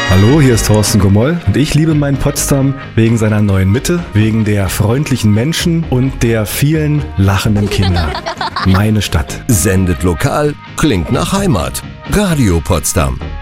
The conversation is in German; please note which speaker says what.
Speaker 1: Hallo, hier ist Thorsten Gomoll und ich liebe meinen Potsdam wegen seiner neuen Mitte, wegen der freundlichen Menschen und der vielen lachenden Kinder. Meine Stadt.
Speaker 2: Sendet lokal, klingt nach Heimat. Radio Potsdam.